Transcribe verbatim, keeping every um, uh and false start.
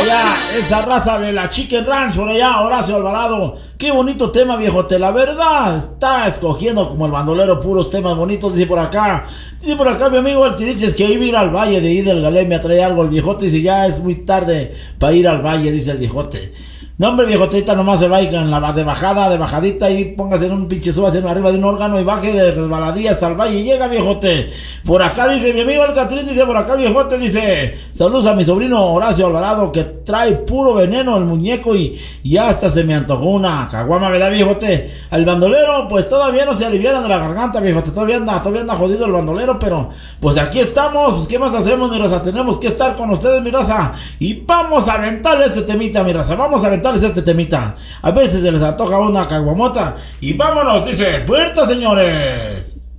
allá, esa raza de la Chicken Ranch, por allá, Horacio Alvarado. Qué bonito tema, viejote. La verdad, está escogiendo como el bandolero puros temas bonitos, dice por acá. Dice por acá mi amigo el Tiriches que iba a ir al valle de ir del Galé, me trae algo el viejote. Dice ya es muy tarde para ir al valle, dice el viejote. No, hombre, viejotita, nomás se vaya en la de bajada, de bajadita y póngase en un pinche súbase arriba de un órgano y baje de resbaladilla hasta el valle y llega, viejote. Por acá dice mi amigo el Catrín, dice por acá, viejote, dice saludos a mi sobrino Horacio Alvarado que trae puro veneno el muñeco y, y hasta se me antojó una caguama, ¿verdad, viejote? Al bandolero, pues todavía no se aliviaron de la garganta, viejote, todavía anda, todavía anda jodido el bandolero, pero pues aquí estamos, pues qué más hacemos, mi raza, tenemos que estar con ustedes, mi raza, y vamos a aventarle este temita, mi raza, vamos a aventar este temita. A veces se les antoja una caguamota. Y vámonos, dice, puerta, señores.